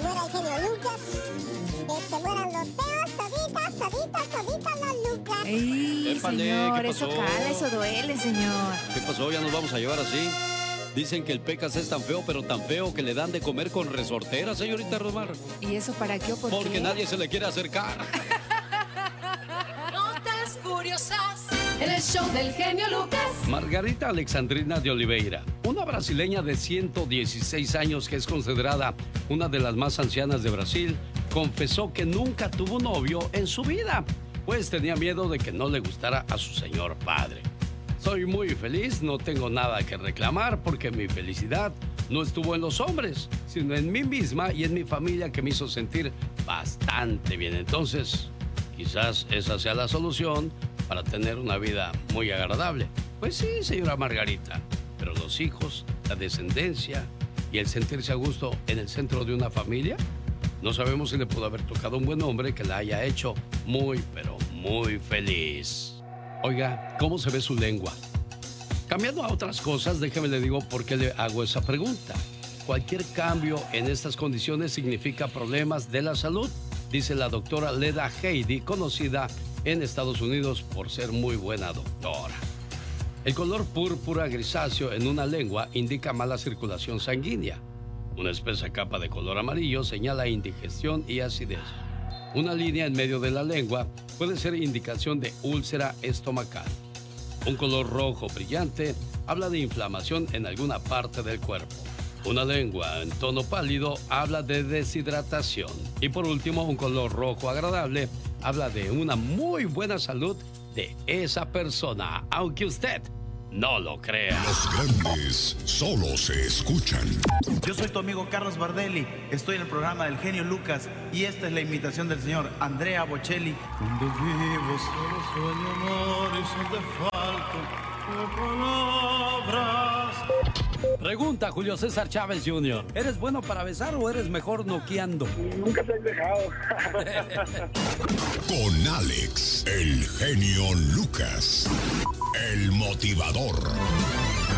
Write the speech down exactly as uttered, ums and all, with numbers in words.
muera el genio Lucas, que se mueran los feos, toditas, toditas, toditas los Lucas. Ey, Épale, señor, ¿qué eso pasó? cala, eso duele, señor. ¿Qué pasó? ¿Ya nos vamos a llevar así? Dicen que el Pecas es tan feo, pero tan feo que le dan de comer con resortera, señorita Rosmar. ¿Y eso para qué o por Porque qué? nadie se le quiere acercar. Notas curiosas en el show del genio Lucas. Margarita Alexandrina de Oliveira, una brasileña de ciento dieciséis años que es considerada una de las más ancianas de Brasil, confesó que nunca tuvo novio en su vida, pues tenía miedo de que no le gustara a su señor padre. Soy muy feliz, no tengo nada que reclamar porque mi felicidad no estuvo en los hombres, sino en mí misma y en mi familia que me hizo sentir bastante bien. Entonces, quizás esa sea la solución para tener una vida muy agradable. Pues sí, señora Margarita, pero los hijos, la descendencia y el sentirse a gusto en el centro de una familia, no sabemos si le pudo haber tocado un buen hombre que la haya hecho muy, pero muy feliz. Oiga, ¿cómo se ve su lengua? Cambiando a otras cosas, déjeme le digo por qué le hago esa pregunta. Cualquier cambio en estas condiciones significa problemas de la salud, dice la doctora Leda Heidi, conocida en Estados Unidos por ser muy buena doctora. El color púrpura grisáceo en una lengua indica mala circulación sanguínea. Una espesa capa de color amarillo señala indigestión y acidez. Una línea en medio de la lengua puede ser indicación de úlcera estomacal. Un color rojo brillante habla de inflamación en alguna parte del cuerpo. Una lengua en tono pálido habla de deshidratación. Y por último, un color rojo agradable habla de una muy buena salud de esa persona, aunque usted no lo crea. Los grandes solo se escuchan. Yo soy tu amigo Carlos Bardelli, estoy en el programa del genio Lucas y esta es la imitación del señor Andrea Bocelli. Donde vivo solo sueño amor y son de falta de palabras. Pregunta Julio César Chávez junior ¿Eres bueno para besar o eres mejor noqueando? Nunca te he dejado. Con Alex, el genio Lucas, el motivador.